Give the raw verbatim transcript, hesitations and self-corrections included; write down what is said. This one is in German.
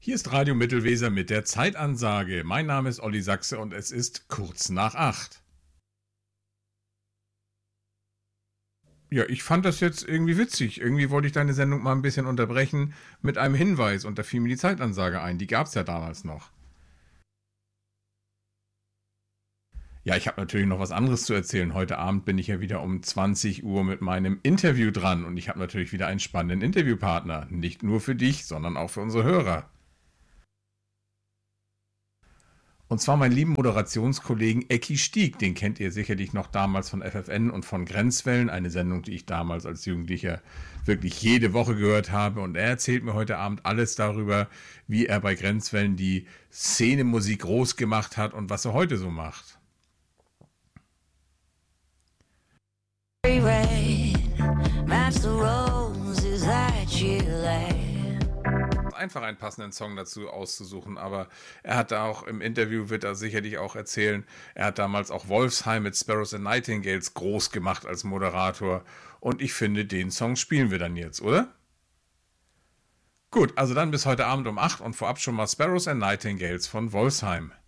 Hier ist Radio Mittelweser mit der Zeitansage. Mein Name ist Olli Sachse und es ist kurz nach acht. Ja, ich fand das jetzt irgendwie witzig. Irgendwie wollte ich deine Sendung mal ein bisschen unterbrechen mit einem Hinweis und da fiel mir die Zeitansage ein. Die gab es ja damals noch. Ja, ich habe natürlich noch was anderes zu erzählen. Heute Abend bin ich ja wieder um zwanzig Uhr mit meinem Interview dran und ich habe natürlich wieder einen spannenden Interviewpartner. Nicht nur für dich, sondern auch für unsere Hörer. Und zwar meinen lieben Moderationskollegen Ecki Stieg, den kennt ihr sicherlich noch damals von F F N und von Grenzwellen, eine Sendung, die ich damals als Jugendlicher wirklich jede Woche gehört habe. Und er erzählt mir heute Abend alles darüber, wie er bei Grenzwellen die Szenemusik groß gemacht hat und was er heute so macht. Einfach einen passenden Song dazu auszusuchen, aber er hat da auch im Interview, wird er sicherlich auch erzählen, er hat damals auch Wolfsheim mit Sparrows and Nightingales groß gemacht als Moderator und ich finde, den Song spielen wir dann jetzt, oder? Gut, also dann bis heute Abend um acht und vorab schon mal Sparrows and Nightingales von Wolfsheim.